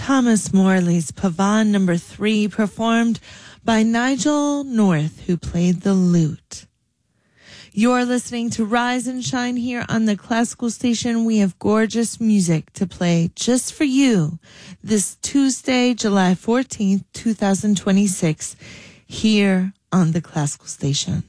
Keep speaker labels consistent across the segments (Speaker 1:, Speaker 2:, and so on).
Speaker 1: Thomas Morley's Pavane No. 3, performed by Nigel North, who played the lute. You're listening to Rise and Shine here on the Classical Station. We have gorgeous music to play just for you this Tuesday, July 14th, 2026, here on the Classical Station.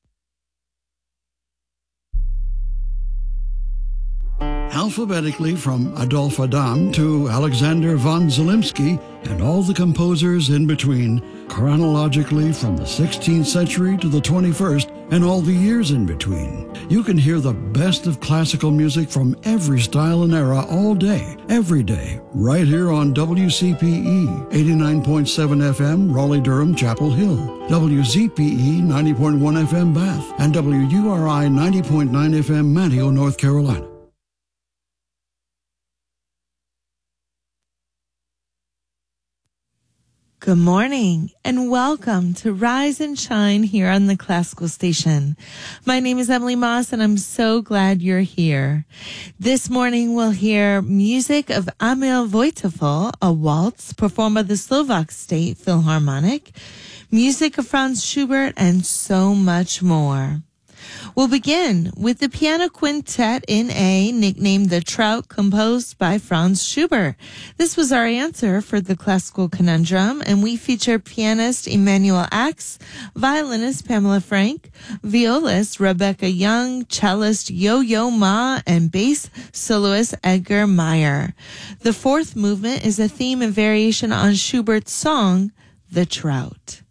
Speaker 2: Alphabetically from Adolphe Adam to Alexander von Zelensky and all the composers in between, chronologically from the 16th century to the 21st and all the years in between. You can hear the best of classical music from every style and era all day, every day, right here on WCPE 89.7 FM, Raleigh-Durham, Chapel Hill, WZPE 90.1 FM, Bath, and WURI 90.9 FM, Manteo, North Carolina.
Speaker 1: Good morning and welcome to Rise and Shine here on the Classical Station. My name is Emily Moss and I'm so glad you're here. This morning we'll hear music of Emil Wojtyła, a waltz performed by the Slovak State Philharmonic, music of Franz Schubert, and so much more. We'll begin with the piano quintet in A, nicknamed the Trout, composed by Franz Schubert. This was our answer for the classical conundrum, and we feature pianist Emanuel Ax, violinist Pamela Frank, violist Rebecca Young, cellist Yo-Yo Ma, and bass soloist Edgar Meyer. The fourth movement is a theme and variation on Schubert's song, The Trout.